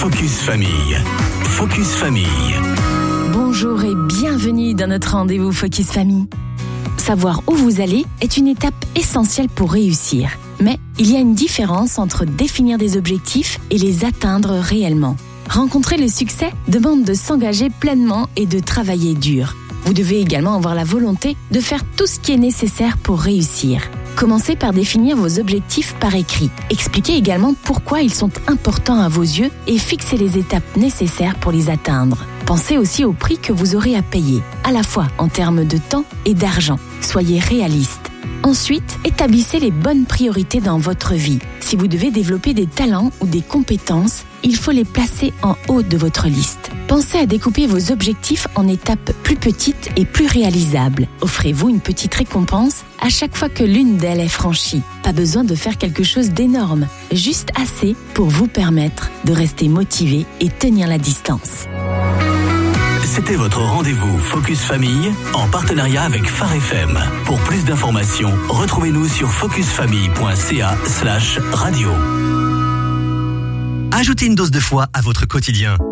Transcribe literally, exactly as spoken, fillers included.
Focus Famille. Focus Famille. Bonjour et bienvenue dans notre rendez-vous Focus Famille. Savoir où vous allez est une étape essentielle pour réussir. Mais il y a une différence entre définir des objectifs et les atteindre réellement. Rencontrer le succès demande de s'engager pleinement et de travailler dur. Vous devez également avoir la volonté de faire tout ce qui est nécessaire pour réussir. Commencez par définir vos objectifs par écrit. Expliquez également pourquoi ils sont importants à vos yeux et fixez les étapes nécessaires pour les atteindre. Pensez aussi au prix que vous aurez à payer, à la fois en termes de temps et d'argent. Soyez réaliste. Ensuite, établissez les bonnes priorités dans votre vie. Si vous devez développer des talents ou des compétences, il faut les placer en haut de votre liste. Pensez à découper vos objectifs en étapes plus petites et plus réalisables. Offrez-vous une petite récompense à chaque fois que l'une d'elles est franchie. Pas besoin de faire quelque chose d'énorme, juste assez pour vous permettre de rester motivé et tenir la distance. C'était votre rendez-vous Focus Famille en partenariat avec Phare F M. Pour plus d'informations, retrouvez-nous sur focusfamille.ca slash radio. Ajoutez une dose de foi à votre quotidien.